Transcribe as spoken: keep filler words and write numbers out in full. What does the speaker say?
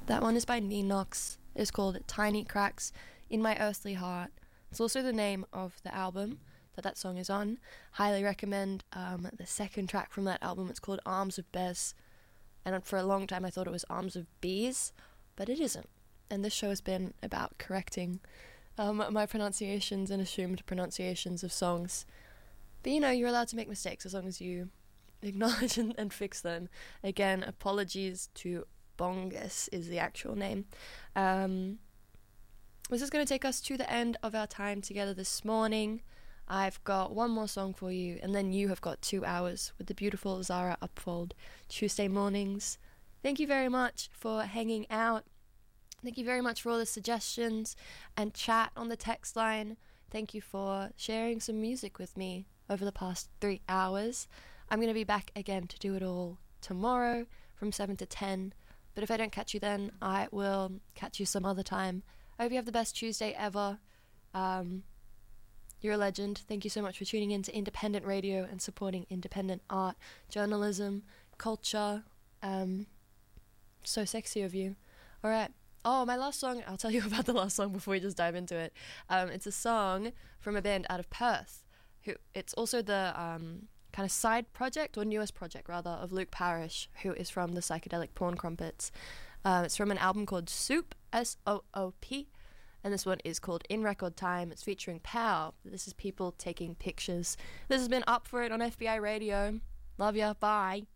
That one is by Neenox. It's called Tiny Cracks in My Earthly Heart. It's also the name of the album that that song is on. Highly recommend um, the second track from that album. It's called Arms of Bez. And for a long time I thought it was Arms of Bees, but it isn't. And this show has been about correcting um, my pronunciations and assumed pronunciations of songs. But you know, you're allowed to make mistakes as long as you acknowledge and, and fix them. Again, apologies to Bongus is the actual name. Um, this is going to take us to the end of our time together this morning. I've got one more song for you, and then you have got two hours with the beautiful Zara Upfold Tuesday mornings. Thank you very much for hanging out. Thank you very much for all the suggestions and chat on the text line. Thank you for sharing some music with me over the past three hours. I'm going to be back again to do it all tomorrow from seven to ten. But if I don't catch you then, I will catch you some other time. I hope you have the best Tuesday ever. Um, you're a legend. Thank you so much for tuning in to independent radio and supporting independent art, journalism, culture. Um, so sexy of you. All right. Oh, my last song. I'll tell you about the last song before we just dive into it. Um, it's a song from a band out of Perth. Who it's also the um, kind of side project, or newest project rather, of Luke Parrish, who is from the Psychedelic Porn Crumpets. Uh, it's from an album called Soup, S O O P, and this one is called In Record Time. It's featuring Pow. This is people taking pictures. This has been Up For It on F B I Radio. Love ya, bye.